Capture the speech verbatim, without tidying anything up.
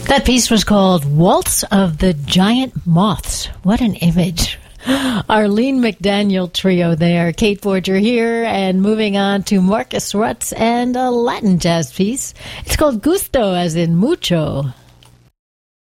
That piece was called Waltz of the Giant Moths. What an image. Arlene McDaniel Trio there. Kate Forger here, and moving on to Marcus Rutz and a Latin jazz piece. It's called Gusto, as in mucho.